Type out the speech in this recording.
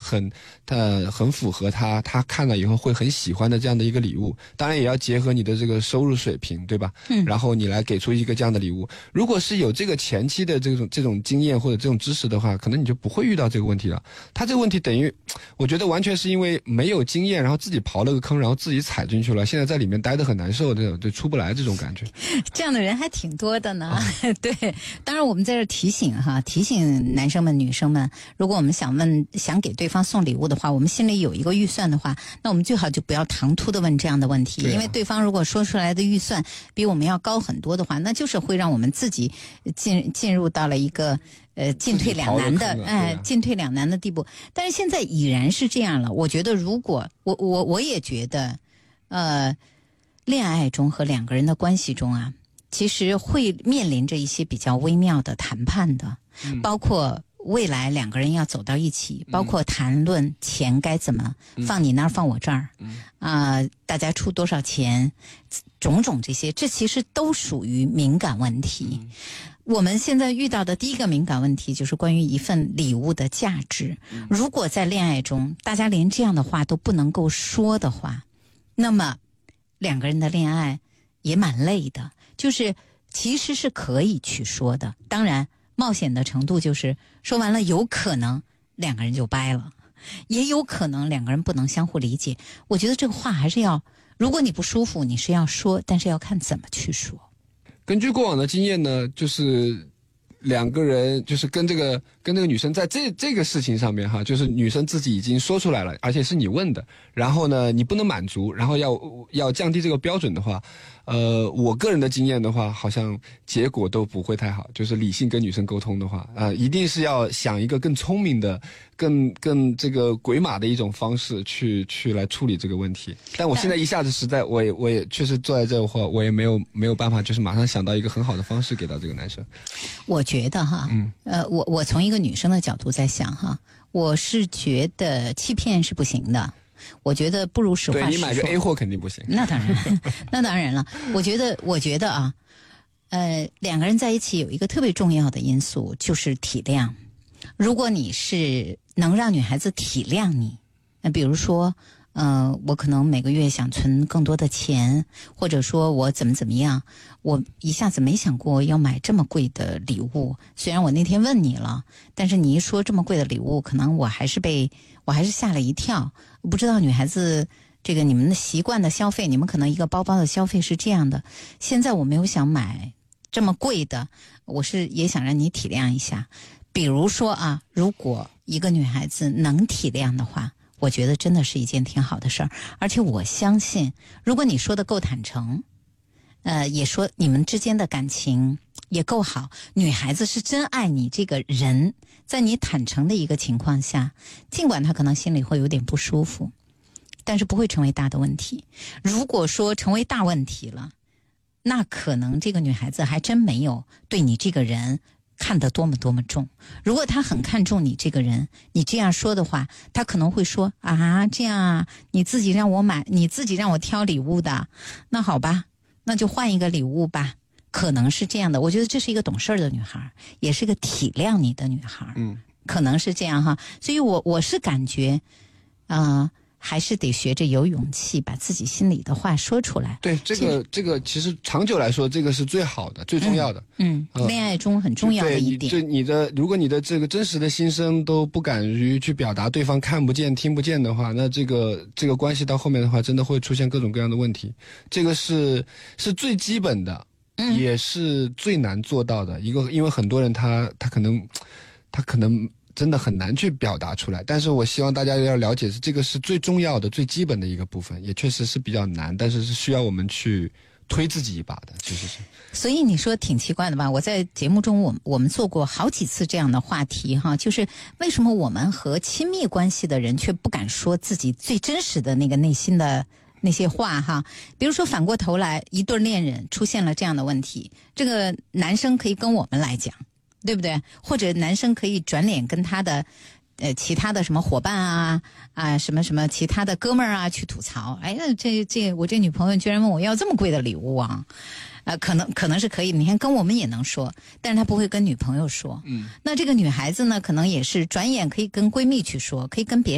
很符合他看了以后会很喜欢的这样的一个礼物。当然也要结合你的这个收入水平，对吧？然后你来给出一个这样的礼物。如果是有这个前期的这种经验或者这种知识的话，可能你就不会遇到这个问题了。他这个问题等于，我觉得完全是因为没有经验，然后自己刨了个坑，然后自己踩进去了，现在在里面待得很难受，这种就出不来这种感觉。 这样的人还挺多的呢。对，当然我们在这提醒男生们女生们，如果我们想给对方送礼物的话，我们心里有一个预算的话，那我们最好就不要唐突的问这样的问题，因为对方如果说出来的预算比我们要高很多的话，那就是会让我们自己进入到了一个进退两难的地步。但是现在已然是这样了，我觉得如果我也觉得恋爱中和两个人的关系中啊，其实会面临着一些比较微妙的谈判的，包括未来两个人要走到一起，包括谈论钱该怎么放你那儿放我这儿，大家出多少钱，种种这些，这其实都属于敏感问题。我们现在遇到的第一个敏感问题就是关于一份礼物的价值。如果在恋爱中大家连这样的话都不能够说的话，那么两个人的恋爱也蛮累的，就是其实是可以去说的，当然冒险的程度就是说完了有可能两个人就掰了，也有可能两个人不能相互理解。我觉得这个话还是要，如果你不舒服你是要说，但是要看怎么去说。 根据过往的经验呢，就是两个人就是跟这个女生在这个事情上面哈，就是女生自己已经说出来了，而且是你问的，然后呢你不能满足，然后要降低这个标准的话，我个人的经验的话，好像结果都不会太好。就是理性跟女生沟通的话，一定是要想一个更聪明的、更这个鬼马的一种方式去来处理这个问题。但我现在一下子实在，我也确实坐在这话，我也没有办法，就是马上想到一个很好的方式给到这个男生。 我觉得哈，我从一个女生的角度在想哈，我是觉得欺骗是不行的。我觉得不如实话实说。对，你买个 A 货肯定不行。 那当然，那当然了。我觉得啊，两个人在一起有一个特别重要的因素就是体谅。如果你是能让女孩子体谅你，那比如说，我可能每个月想存更多的钱，或者说我怎么样，我一下子没想过要买这么贵的礼物。虽然我那天问你了，但是你一说这么贵的礼物，可能我还是吓了一跳。不知道女孩子这个你们的习惯的消费，你们可能一个包包的消费是这样的。现在我没有想买这么贵的，我是也想让你体谅一下。比如说啊，如果一个女孩子能体谅的话，我觉得真的是一件挺好的事儿。而且我相信，如果你说的够坦诚，也说你们之间的感情也够好，女孩子是真爱你这个人，在你坦诚的一个情况下，尽管她可能心里会有点不舒服，但是不会成为大的问题。如果说成为大问题了，那可能这个女孩子还真没有对你这个人看得多么重。如果她很看重你这个人，你这样说的话，她可能会说啊，这样啊，你自己让我买，你自己让我挑礼物的，那好吧，那就换一个礼物吧。可能是这样的。我觉得这是一个懂事的女孩，也是个体谅你的女孩。可能是这样哈。所以我是感觉还是得学着有勇气把自己心里的话说出来。 对，这个其实长久来说，这个是最好的、最重要的。 恋爱中很重要的一点。 如果你的这个真实的心声都不敢于去表达，对方看不见、听不见的话，那这个关系到后面的话，真的会出现各种各样的问题。这个是最基本的，也是最难做到的一个，因为很多人他可能真的很难去表达出来，但是我希望大家要了解，这个是最重要的、最基本的一个部分，也确实是比较难，但是是需要我们去推自己一把的，其实是。 所以你说挺奇怪的吧？我在节目中我们做过好几次这样的话题哈，就是为什么我们和亲密关系的人却不敢说自己最真实的那个内心的那些话哈？比如说反过头来，一对恋人出现了这样的问题，这个男生可以跟我们来讲，对不对？或者男生可以转脸跟他的其他的什么伙伴什么其他的哥们儿去吐槽。哎，这我这女朋友居然问我要这么贵的礼物啊！可能是可以，你看跟我们也能说，但是他不会跟女朋友说。那这个女孩子呢，可能也是转眼可以跟闺蜜去说，可以跟别人